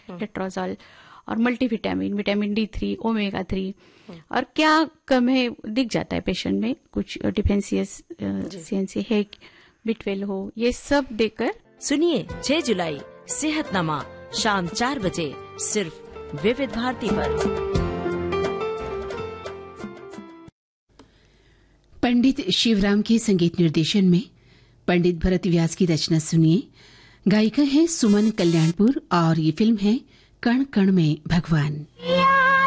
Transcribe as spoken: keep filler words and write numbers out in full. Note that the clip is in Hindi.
लेट्रोजॉल, और multivitamin, vitamin D three, omega three, और क्या कम है दिख जाता है पेशेंट में, कुछ डिफिशियंसी है, बी ट्वेल्व हो, ये सब देकर। सुनिए छह जुलाई सेहतनामा शाम चार बजे सिर्फ विविध भारती पर। पंडित शिवराम के संगीत निर्देशन में पंडित भरत व्यास की रचना सुनिए। गायिका है सुमन कल्याणपुर और ये फिल्म है कण कण में भगवान।